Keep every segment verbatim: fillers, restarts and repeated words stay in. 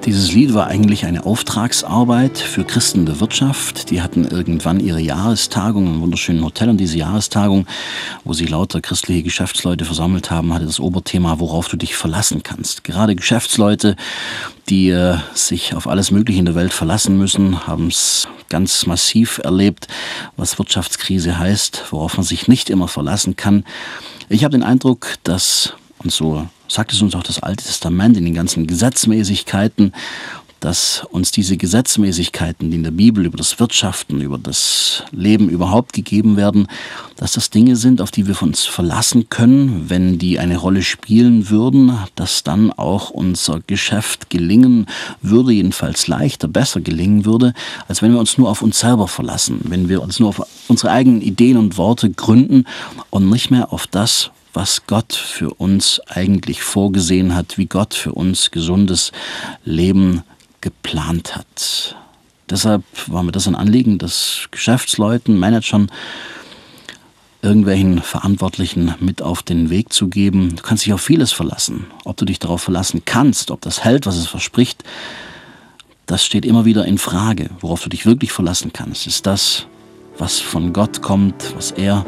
Dieses Lied war eigentlich eine Auftragsarbeit für Christen der Wirtschaft. Die hatten irgendwann ihre Jahrestagung im wunderschönen Hotel, und diese Jahrestagung, wo sich lauter christliche Geschäftsleute versammelt haben, hatte das Oberthema, worauf du dich verlassen kannst. Gerade Geschäftsleute, die äh, sich auf alles Mögliche in der Welt verlassen müssen, haben es ganz massiv erlebt, was Wirtschaftskrise heißt, worauf man sich nicht immer verlassen kann. Ich habe den Eindruck, dass, und so sagt es uns auch das Alte Testament in den ganzen Gesetzmäßigkeiten, dass uns diese Gesetzmäßigkeiten, die in der Bibel über das Wirtschaften, über das Leben überhaupt gegeben werden, dass das Dinge sind, auf die wir uns verlassen können. Wenn die eine Rolle spielen würden, dass dann auch unser Geschäft gelingen würde, jedenfalls leichter, besser gelingen würde, als wenn wir uns nur auf uns selber verlassen, wenn wir uns nur auf unsere eigenen Ideen und Worte gründen und nicht mehr auf das, was Gott für uns eigentlich vorgesehen hat, wie Gott für uns gesundes Leben geplant hat. Deshalb war mir das ein Anliegen, dass Geschäftsleuten, Managern, irgendwelchen Verantwortlichen mit auf den Weg zu geben. Du kannst dich auf vieles verlassen. Ob du dich darauf verlassen kannst, ob das hält, was es verspricht, das steht immer wieder in Frage. Worauf du dich wirklich verlassen kannst, ist das, was von Gott kommt, was er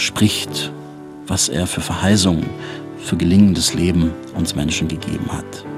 verspricht, was er für Verheißungen, für gelingendes Leben uns Menschen gegeben hat.